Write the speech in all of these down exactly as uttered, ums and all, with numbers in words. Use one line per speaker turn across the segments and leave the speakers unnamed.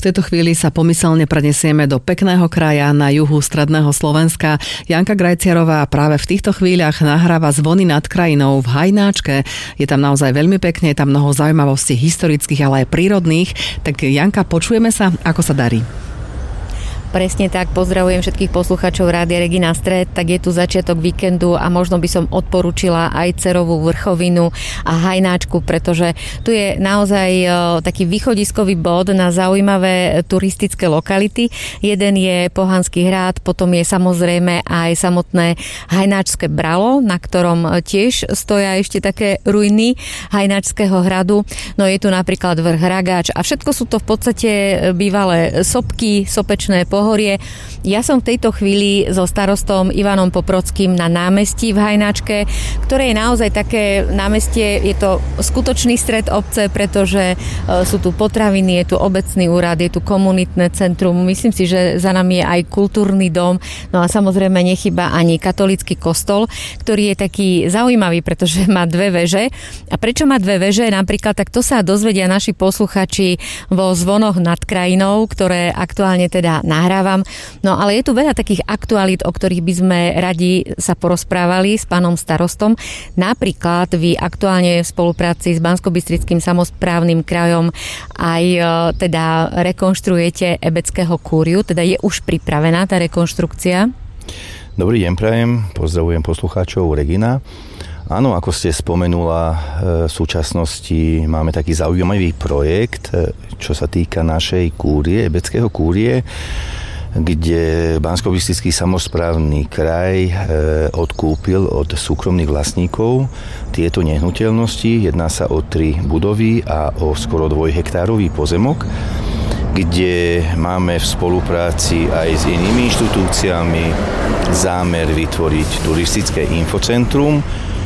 tejto chvíli sa pomyselne prenesieme do pekného kraja na juhu stredného Slovenska. Janka Grajciarová práve v týchto chvíľach nahráva Zvony nad krajinou v Hajnáčke. Je tam naozaj veľmi pekne, je tam mnoho zaujímavostí historických, ale aj prírodných. Tak Janka, počujeme sa, ako sa darí?
Presne tak, pozdravujem všetkých poslucháčov Rádia Regina Stred, tak je tu začiatok víkendu a možno by som odporúčila aj Cerovú vrchovinu a Hajnáčku, pretože tu je naozaj taký východiskový bod na zaujímavé turistické lokality. Jeden je Pohanský hrad, potom je samozrejme aj samotné Hajnáčské bralo, na ktorom tiež stoja ešte také ruiny Hajnáčského hradu. No je tu napríklad vrch Ragáč a všetko sú to v podstate bývalé sopky, sopečné pohorie. Ja som v tejto chvíli so starostom Ivanom Poprockým na námestí v Hajnáčke, ktoré je naozaj také námestie, je to skutočný stred obce, pretože sú tu potraviny, je tu obecný úrad, je tu komunitné centrum, myslím si, že za nami je aj kultúrny dom, no a samozrejme nechýba ani katolícky kostol, ktorý je taký zaujímavý, pretože má dve veže. A prečo má dve veže? Napríklad, tak to sa dozvedia naši posluchači vo Zvonoch nad krajinou, ktoré aktuálne teda nahrávajú. No ale je tu veľa takých aktualít, o ktorých by sme radi sa porozprávali s pánom starostom. Napríklad vy aktuálne v spolupráci s Banskobystrickým samosprávnym krajom aj teda rekonštruujete Ebeckého kúriu, teda je už pripravená tá rekonštrukcia?
Dobrý deň prajem, pozdravujem poslucháčov Regina. Áno, ako ste spomenula, v súčasnosti máme taký zaujímavý projekt, čo sa týka našej kúrie, Ebeckého kúrie, kde Banskobystrický samosprávny kraj odkúpil od súkromných vlastníkov tieto nehnuteľnosti. Jedná sa o tri budovy a o skoro dvojhektárový pozemok, kde máme v spolupráci aj s inými inštitúciami zámer vytvoriť turistické infocentrum.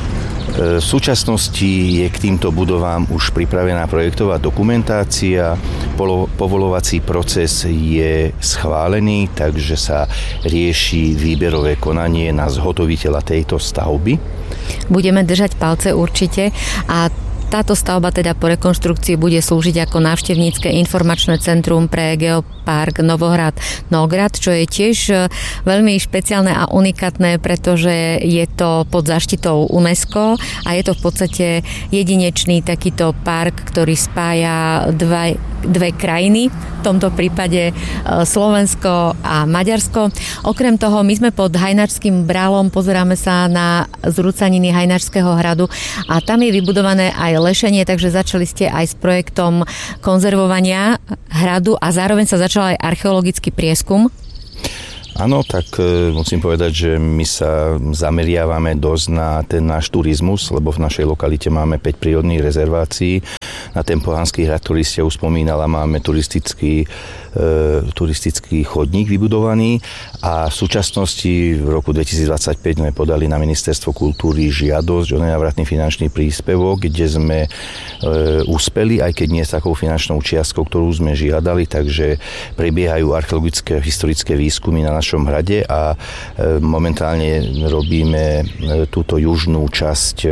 V súčasnosti je k týmto budovám už pripravená projektová dokumentácia, povolovací proces je schválený, takže sa rieši výberové konanie na zhotoviteľa tejto stavby.
Budeme držať palce určite a táto stavba teda po rekonštrukcii bude slúžiť ako návštevnícke informačné centrum pre Geopark Novohrad Nograd, čo je tiež veľmi špeciálne a unikátne, pretože je to pod záštitou UNESCO a je to v podstate jedinečný takýto park, ktorý spája dva, dve krajiny, v tomto prípade Slovensko a Maďarsko. Okrem toho, my sme pod Hajnáčským bralom, pozeráme sa na zrúcaniny Hajnáčského hradu a tam je vybudované aj lešenie, takže začali ste aj s projektom konzervovania hradu a zároveň sa začal aj archeologický prieskum.
Áno, tak e, musím povedať, že my sa zameriavame dosť na ten náš turizmus, lebo v našej lokalite máme päť prírodných rezervácií. Na ten Pohanský hrad, ktorý ste už spomínala, máme turistický, e, turistický chodník vybudovaný a v súčasnosti v roku dvetisícdvadsaťpäť sme podali na Ministerstvo kultúry žiadosť o nenávratný finančný príspevok, kde sme e, uspeli, aj keď nie s takou finančnou čiastkou, ktorú sme žiadali, takže prebiehajú archeologické a historické výskumy na našom hrade a e, momentálne robíme e, túto južnú časť e,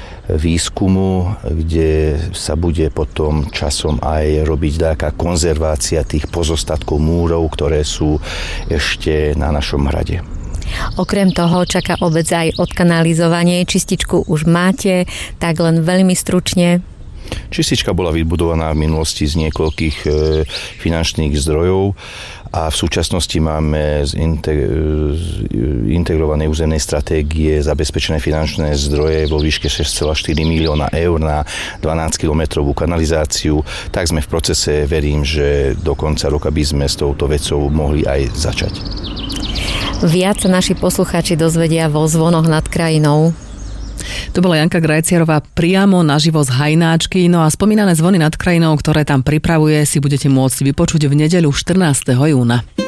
výskumu, kde sa bude potom časom aj robiť taká konzervácia tých pozostatkov múrov, ktoré sú ešte na našom hrade.
Okrem toho čaká obec aj odkanalizovanie. Čističku už máte, tak len veľmi stručne.
Čistička bola vybudovaná v minulosti z niekoľkých e, finančných zdrojov a v súčasnosti máme z integrovanej územnej stratégie zabezpečené finančné zdroje vo výške šesť celá štyri milióna eur na dvanásťkilometrovú kanalizáciu. Tak sme v procese, verím, že do konca roka by sme s touto vecou mohli aj začať.
Viac sa naši poslucháči dozvedia vo Zvonoch nad krajinou.
To bola Janka Grajciarová priamo naživo z Hajnáčky. No a spomínané Zvony nad krajinou, ktoré tam pripravuje, si budete môcť vypočuť v nedeľu štrnásteho júna.